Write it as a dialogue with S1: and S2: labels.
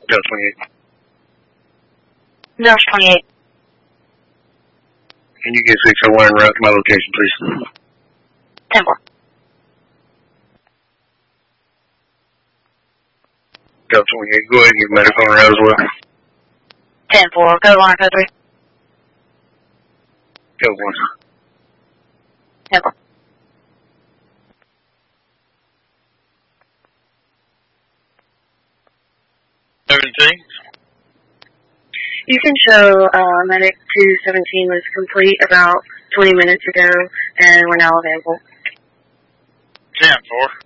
S1: Delta 28.
S2: Delta 28.
S1: Can you get 601 and route to my location, please?
S2: 10-4.
S1: Delta 28, go ahead and get medical on route as well.
S2: 10-4, code 1 or code 3?
S1: Code 1.
S2: 10-4. You can show medic 217 was complete about 20 minutes ago, and we're now available.
S3: 10-4.